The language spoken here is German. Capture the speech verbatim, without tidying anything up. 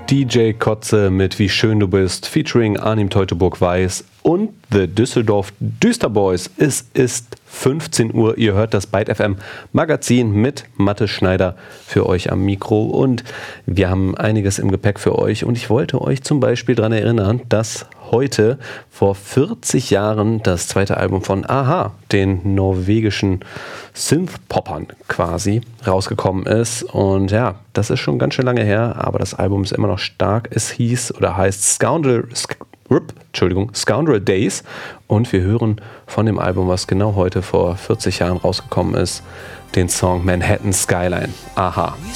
D J Kotze mit Wie schön du bist, featuring Arnim Teutoburg-Weiß und The Düsseldorf Düsterboys. Es ist fünfzehn Uhr, ihr hört das Byte F M Magazin mit Matte Schneider für euch am Mikro und wir haben einiges im Gepäck für euch und ich wollte euch zum Beispiel daran erinnern, dass heute vor vierzig Jahren das zweite Album von a-ha, den norwegischen Synthpoppern quasi, rausgekommen ist. Und ja, das ist schon ganz schön lange her, aber das Album ist immer noch stark. Es hieß oder heißt Scoundrel, Sc- Entschuldigung, Scoundrel Days. Und wir hören von dem Album, was genau heute vor vierzig Jahren rausgekommen ist, den Song Manhattan Skyline. a-ha.